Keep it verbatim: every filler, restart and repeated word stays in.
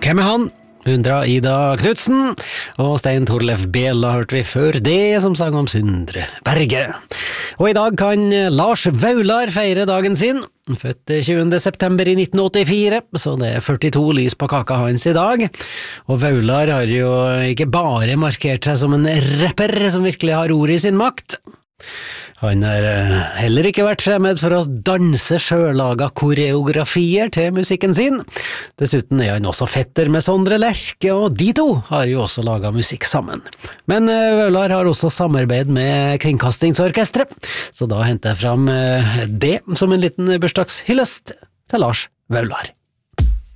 Hvem er han? Hundra Ida Knudsen, og Stein Torleif Bela hørte vi før det, som sang om Sundre Berge. Og i dag kan Lars Vaular feire dagen sin, født tjuende september i nitten åttifire, så det er førtito lys på kaka hans i dag. Og Vaular har jo ikke bare markert seg som en rapper som virkelig har ord i sin makt. Han har heller ikke vært fremmed for å danse sjølaga koreografier til musikken sin. Dessuten er han også fetter med Sondre Lerche, og de to har jo også laget musikk sammen. Men Vaular har også samarbeid med Kringkastingsorkestret, så da henter jeg fram det som en liten bursdagshyllest til Lars Vaular.